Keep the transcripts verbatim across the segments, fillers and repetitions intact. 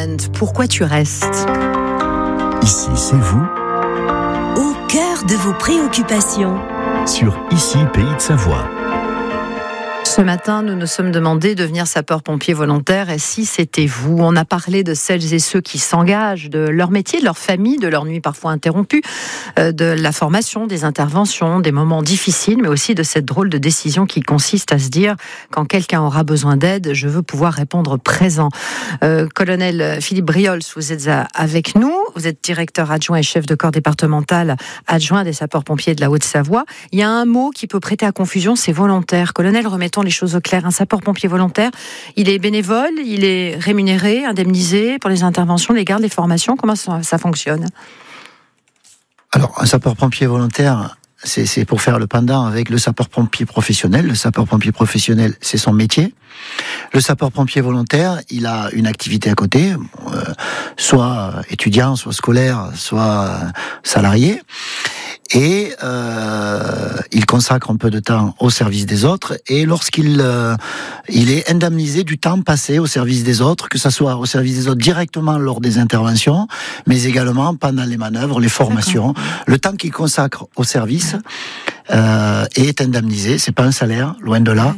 Band, pourquoi tu restes ? Ici, c'est vous. Au cœur de vos préoccupations. Sur Ici, Pays de Savoie. Ce matin, nous nous sommes demandé de devenir sapeurs-pompiers volontaires. Et si c'était vous ? On a parlé de celles et ceux qui s'engagent, de leur métier, de leur famille, de leur nuit parfois interrompue, de la formation, des interventions, des moments difficiles, mais aussi de cette drôle de décision qui consiste à se dire quand quelqu'un aura besoin d'aide, je veux pouvoir répondre présent. Euh, colonel Philippe Briols, vous êtes avec nous. Vous êtes directeur adjoint et chef de corps départemental adjoint des sapeurs-pompiers de la Haute-Savoie. Il y a un mot qui peut prêter à confusion, c'est volontaire. Colonel, remettons les choses au clair. Un sapeur-pompier volontaire, il est bénévole, il est rémunéré, indemnisé pour les interventions, les gardes, les formations. Comment ça, ça fonctionne ? Alors, un sapeur-pompier volontaire, c'est, c'est pour faire le pendant avec le sapeur-pompier professionnel. Le sapeur-pompier professionnel, c'est son métier. Le sapeur-pompier volontaire, il a une activité à côté, euh, soit étudiant, soit scolaire, soit salarié. Et euh, il consacre un peu de temps au service des autres. Et lorsqu'il euh, il est indemnisé du temps passé au service des autres, que ce soit au service des autres directement lors des interventions, mais également pendant les manœuvres, les formations. D'accord. Le temps qu'il consacre au service euh, est indemnisé. C'est pas un salaire, loin de là.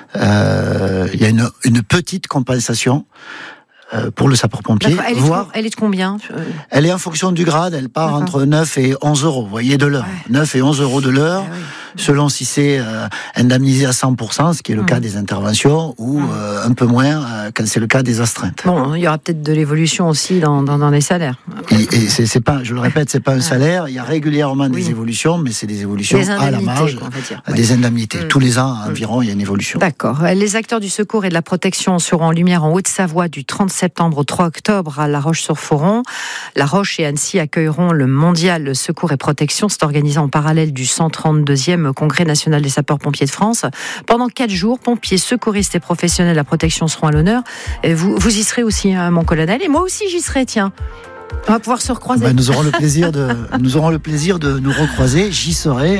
Euh, il y a une, une petite compensation pour le sapeur-pompier. Elle est, voire, de, elle est de combien ? Elle est en fonction du grade, elle part D'accord. entre neuf et onze euros, vous voyez, de l'heure. Ouais. neuf et onze euros de l'heure, ouais, oui. selon si c'est euh, indemnisé à cent pour cent, ce qui est le mmh. cas des interventions, ou mmh. euh, un peu moins euh, quand c'est le cas des astreintes. Bon, il y aura peut-être de l'évolution aussi dans, dans, dans les salaires. Et, et c'est, c'est pas, je le répète, c'est pas un salaire, il y a régulièrement des oui. évolutions, mais c'est des évolutions des à la marge, on va dire. Des oui. indemnités. Mmh. Tous les ans environ, il y a une évolution. D'accord. Les acteurs du secours et de la protection seront en lumière en Haute-Savoie du trente septembre au trois octobre à La Roche-sur-Foron. La Roche et Annecy accueilleront le Mondial Secours et Protection. C'est organisé en parallèle du cent trente-deuxième Congrès national des sapeurs-pompiers de France. Pendant quatre jours, pompiers, secouristes et professionnels de la protection seront à l'honneur. Et vous, vous y serez aussi, hein, mon colonel. Et moi aussi, j'y serai, tiens. On va pouvoir se recroiser. Ben, nous aurons le plaisir de, nous aurons le plaisir de nous recroiser. J'y serai.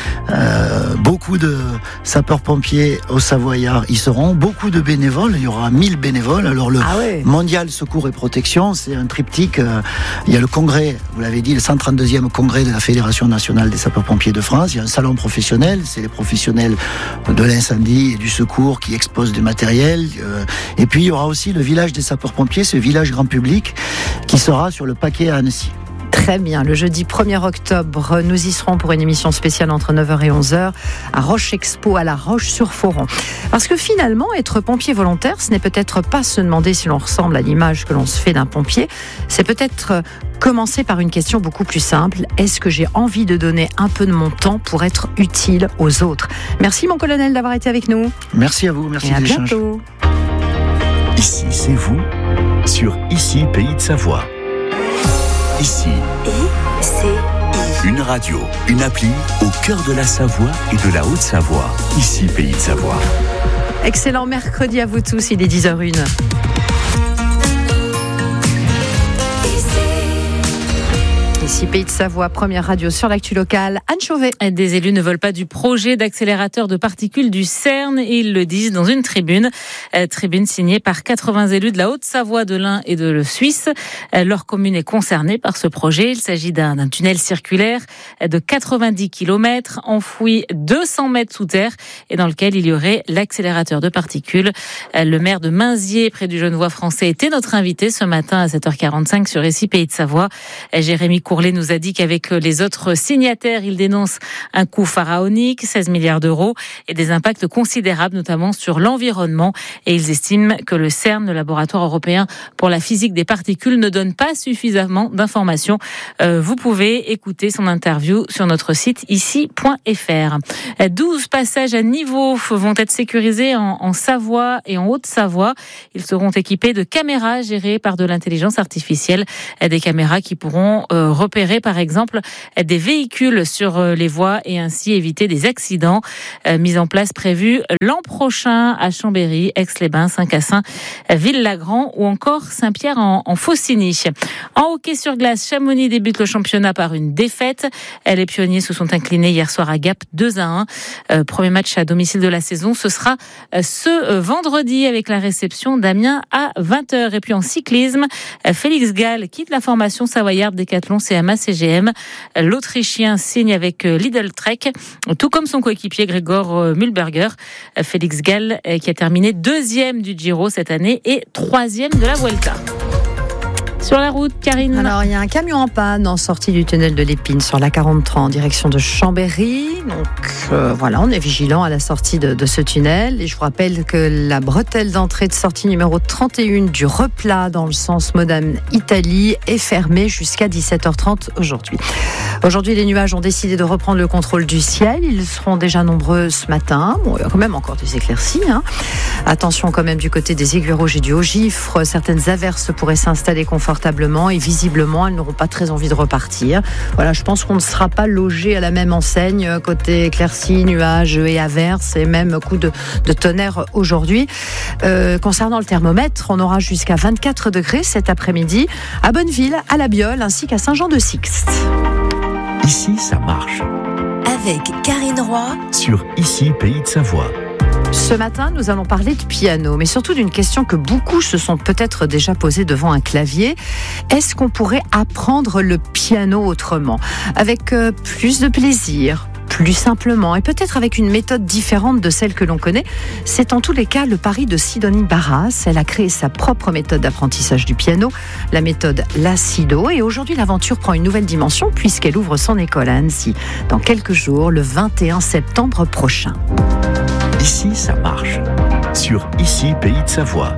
Euh, beaucoup de sapeurs-pompiers au Savoyard y seront. Beaucoup de bénévoles. Il y aura mille bénévoles. Alors le ah ouais. Mondial Secours et Protection, c'est un triptyque. Euh, il y a le congrès, vous l'avez dit, le cent trente-deuxième congrès de la Fédération nationale des sapeurs-pompiers de France. Il y a un salon professionnel. C'est les professionnels de l'incendie et du secours qui exposent du matériel. Euh, et puis il y aura aussi le village des sapeurs-pompiers, ce village grand public qui sera sur le paquet à Annecy. Très bien, le jeudi premier octobre, nous y serons pour une émission spéciale entre neuf heures et onze heures à Roche Expo à La Roche-sur-Foron. Parce que finalement, être pompier volontaire, ce n'est peut-être pas se demander si l'on ressemble à l'image que l'on se fait d'un pompier, c'est peut-être commencer par une question beaucoup plus simple. Est-ce que j'ai envie de donner un peu de mon temps pour être utile aux autres ? Merci mon colonel d'avoir été avec nous. Merci à vous, merci et à de l'échange. Bientôt. Ici, c'est vous, sur Ici, Pays de Savoie. Ici, et c'est une radio, une appli au cœur de la Savoie et de la Haute-Savoie. Ici, Pays de Savoie. Excellent mercredi à vous tous, il est dix heures une. Ici, Pays de Savoie, première radio sur l'actu locale. Anne Chauvet. Des élus ne veulent pas du projet d'accélérateur de particules du CERN et ils le disent dans une tribune. Euh, tribune signée par quatre-vingts élus de la Haute-Savoie, de l'Ain et de la Suisse. Euh, leur commune est concernée par ce projet. Il s'agit d'un, d'un tunnel circulaire de quatre-vingt-dix kilomètres, enfoui deux cents mètres sous terre et dans lequel il y aurait l'accélérateur de particules. Euh, le maire de Mainziers, près du Genevois français, était notre invité ce matin à sept heures quarante-cinq sur Ici, Pays de Savoie. Euh, Jérémy Courlet nous a dit qu'avec les autres signataires, il dénonce un coût pharaonique, seize milliards d'euros, et des impacts considérables, notamment sur l'environnement. Et ils estiment que le CERN, le laboratoire européen pour la physique des particules, ne donne pas suffisamment d'informations. Euh, vous pouvez écouter son interview sur notre site ici point f r. douze passages à niveau vont être sécurisés en, en Savoie et en Haute-Savoie. Ils seront équipés de caméras gérées par de l'intelligence artificielle, des caméras qui pourront euh, repérer repérer par exemple des véhicules sur les voies et ainsi éviter des accidents. Euh, mise en place prévue l'an prochain à Chambéry, Aix-les-Bains, Saint-Cassin, Ville-Lagrand ou encore Saint-Pierre en, en Faucigny. En hockey sur glace, Chamonix débute le championnat par une défaite. Les pionniers se sont inclinés hier soir à Gap deux à un. Euh, premier match à domicile de la saison, ce sera ce vendredi avec la réception d'Amiens à vingt heures. Et puis en cyclisme, Félix Gall quitte la formation savoyarde Décathlon C M A C G M. L'Autrichien signe avec Lidl Trek, tout comme son coéquipier Gregor Mühlberger. Félix Gall qui a terminé deuxième du Giro cette année et troisième de la Vuelta. Sur la route, Karine. Alors, il y a un camion en panne en sortie du tunnel de l'Épine sur la quarante-trois en direction de Chambéry. Donc, euh, voilà, on est vigilant à la sortie de, de ce tunnel. Et je vous rappelle que la bretelle d'entrée de sortie numéro trente et un du replat dans le sens Modane-Italie est fermée jusqu'à dix-sept heures trente aujourd'hui. Aujourd'hui, les nuages ont décidé de reprendre le contrôle du ciel. Ils seront déjà nombreux ce matin. Bon, il y a quand même encore des éclaircies, hein. Attention quand même du côté des Aiguilles Rouges et du Haut-Gifre. Certaines averses pourraient s'installer confortablement et visiblement, elles n'auront pas très envie de repartir. Voilà, je pense qu'on ne sera pas logé à la même enseigne côté éclaircies, nuages et averses et même coup de, de tonnerre aujourd'hui. Euh, concernant le thermomètre, on aura jusqu'à vingt-quatre degrés cet après-midi à Bonneville, à La Biole ainsi qu'à Saint-Jean-de-Sixte. Ici, ça marche. Avec Karine Roy Sur Ici, Pays de Savoie. Ce matin, nous allons parler de piano, mais surtout d'une question que beaucoup se sont peut-être déjà posée devant un clavier. Est-ce qu'on pourrait apprendre le piano autrement, avec euh, plus de plaisir, plus simplement, et peut-être avec une méthode différente de celle que l'on connaît? C'est en tous les cas le pari de Sidonie Barras. Elle a créé sa propre méthode d'apprentissage du piano, la méthode Lacido, et aujourd'hui l'aventure prend une nouvelle dimension puisqu'elle ouvre son école à Annecy dans quelques jours, le vingt et un septembre prochain. Ici, ça marche. Sur Ici, Pays de Savoie.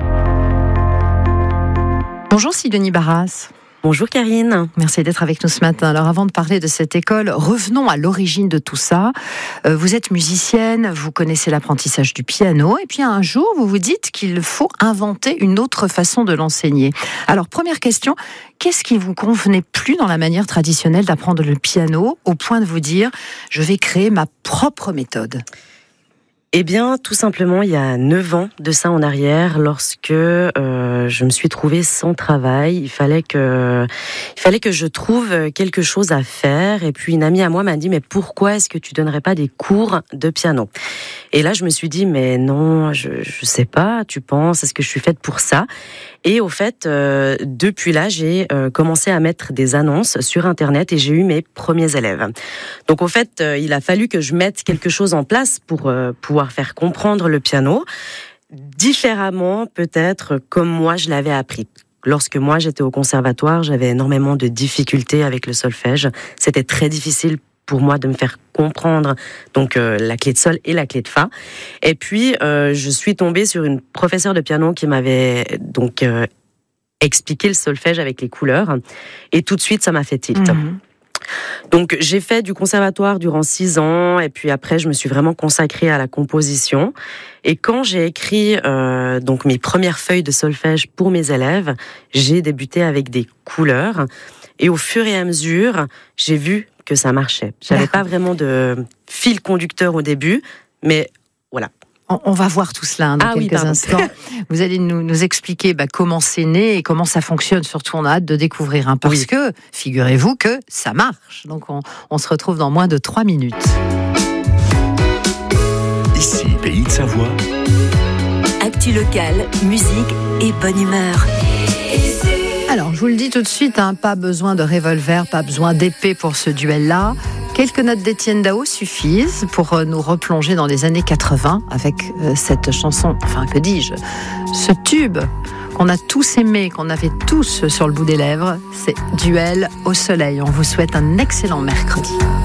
Bonjour Sidonie Barras. Bonjour Karine. Merci d'être avec nous ce matin. Alors avant de parler de cette école, revenons à l'origine de tout ça. Euh, vous êtes musicienne, vous connaissez l'apprentissage du piano et puis un jour vous vous dites qu'il faut inventer une autre façon de l'enseigner. Alors première question, qu'est-ce qui vous convenait plus dans la manière traditionnelle d'apprendre le piano au point de vous dire je vais créer ma propre méthode ? Eh bien, tout simplement, il y a neuf ans de ça en arrière, lorsque euh, je me suis trouvée sans travail, il fallait que, il fallait que je trouve quelque chose à faire. Et puis une amie à moi m'a dit, mais pourquoi est-ce que tu donnerais pas des cours de piano ? Et là, je me suis dit, mais non, je, je sais pas. Tu penses, est-ce que je suis faite pour ça ? Et au fait, euh, depuis là, j'ai euh, commencé à mettre des annonces sur Internet et j'ai eu mes premiers élèves. Donc au fait, euh, il a fallu que je mette quelque chose en place pour euh, pouvoir faire comprendre le piano différemment, peut-être comme moi je l'avais appris. Lorsque moi j'étais au conservatoire, j'avais énormément de difficultés avec le solfège. C'était très difficile pour moi de me faire comprendre donc euh, la clé de sol et la clé de fa. Et puis euh, je suis tombée sur une professeure de piano qui m'avait donc euh, expliqué le solfège avec les couleurs et tout de suite ça m'a fait tilt. Mmh. Donc j'ai fait du conservatoire durant six ans et puis après je me suis vraiment consacrée à la composition. Et quand j'ai écrit euh, donc mes premières feuilles de solfège pour mes élèves, j'ai débuté avec des couleurs et au fur et à mesure j'ai vu que ça marchait. J'avais D'accord. pas vraiment de fil conducteur au début, mais voilà. On va voir tout cela hein, dans ah quelques oui, instants. Vous allez nous, nous expliquer bah, comment c'est né et comment ça fonctionne. Surtout, on a hâte de découvrir. Hein, parce oui. que, figurez-vous que ça marche. Donc, on, on se retrouve dans moins de trois minutes. Ici, Pays de Savoie. Actu locale, musique et bonne humeur. Alors, je vous le dis tout de suite, hein, pas besoin de revolver, pas besoin d'épée pour ce duel-là. Quelques notes d'Étienne Dao suffisent pour nous replonger dans les années quatre-vingts avec cette chanson, enfin que dis-je, ce tube qu'on a tous aimé, qu'on avait tous sur le bout des lèvres, c'est Duel au soleil. On vous souhaite un excellent mercredi.